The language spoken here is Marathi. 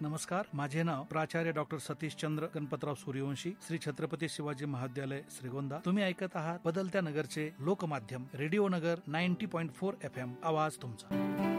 नमस्कार, माझे नाव प्राचार्य डॉक्टर सतीश चंद्र गणपतराव सूर्यवंशी, श्री छत्रपती शिवाजी महाविद्यालय श्रीगोंदा. तुम्ही ऐकत आहात बदलत्या नगरचे लोकमाध्यम रेडिओ नगर 90.4 FM. आवाज तुमचा.